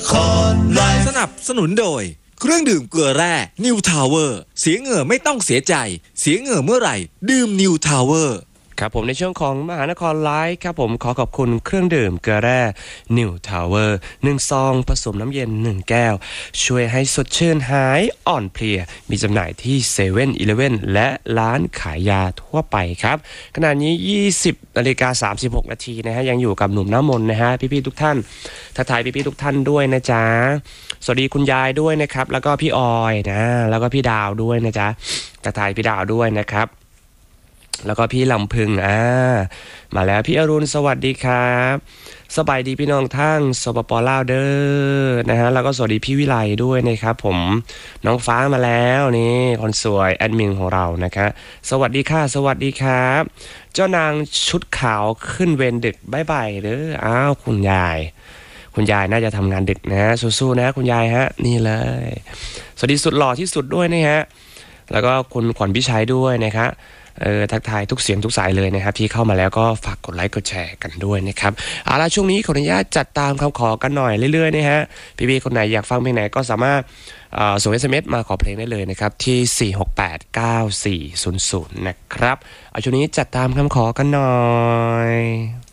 ครไลฟ์สนับสนุนโดยเครื่องดื่มเกลือแร่ New Tower เสียเหงื่อไม่ต้องเสียใจเสียเหงื่อเมื่อไหร่ดื่ม New Tower ครับผมในช่วงของมหานครไลฟ์ครับผมขอบคุณเครื่องดื่มเกลือแร่ New Tower 1 ซองผสมน้ำเย็น1แก้วช่วยให้สดชื่นหายอ่อนเพลียมีจำหน่ายที่เซเว่นอีเลฟเว่นและร้านขายยาทั่วไปครับขณะนี้ 20:36 นาทีนะฮะยังอยู่กับหนุ่มน้ำมนต์นะฮะพี่ๆทุกท่านทักทายพี่ๆทุกท่านด้วยนะจ๊ะสวัสดีคุณยายด้วยนะครับแล้วก็พี่ออยนะแล้วก็พี่ดาวด้วยนะจ๊ะทักทายพี่ดาวด้วยนะครับแล้วก็พี่ลำพึงมาแล้วพี่อรุณสวัสดีครับสบายดีพี่น้องทั้งสปป.ลาวเด้อนะฮะแล้วก็สวัสดีพี่วิไลด้วยนะครับผมน้องฟ้ามาแล้วนี่คนสวยแอดมินของเรานะครับสวัสดีค่ะสวัสดีครับเจ้านางชุดขาวขึ้นเวรดึกบ๊ายบายเด้อคุณยายน่าจะทำงานดึกนะสู้ๆนะคุณยายฮะนี่เลยสวัสดีสุดหล่อที่สุดด้วยนะฮะแล้วก็คุณขวัญพิชัยด้วยนะครับทักทายทุกเสียงทุกสายเลยนะครับที่เข้ามาแล้วก็ฝากกดไลค์กดแชร์กันด้วยนะครับเอาล่ะช่วงนี้ขออนุญาตจัดตามคำขอกันหน่อยเรื่อยๆนะฮะพี่ๆคนไหนอยากฟังเพลงไหนก็สามารถส่ง SMS มาขอเพลงได้เลยนะครับที่4689400นะครับเอาช่วงนี้จัดตามคำขอกันหน่อย